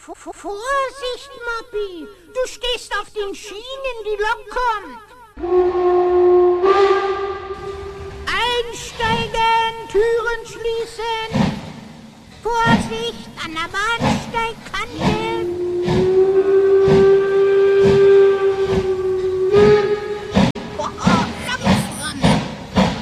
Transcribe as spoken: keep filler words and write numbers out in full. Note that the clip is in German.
V Vorsicht, Moppi! Du stehst auf den Schienen, die Lok kommt! Einsteigen, Türen schließen! Vorsicht, an der Bahnsteigkante!